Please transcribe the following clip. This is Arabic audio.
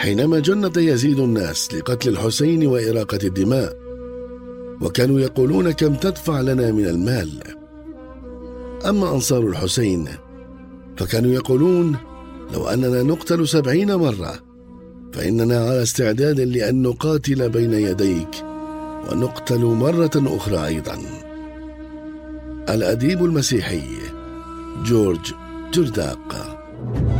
حينما جند يزيد الناس لقتل الحسين وإراقة الدماء، وكانوا يقولون كم تدفع لنا من المال. أما أنصار الحسين فكانوا يقولون لو أننا نقتل 70 مرة فإننا على استعداد لأن نقاتل بين يديك ونقتل مرة أخرى أيضا. الأديب المسيحي جورج جرداق.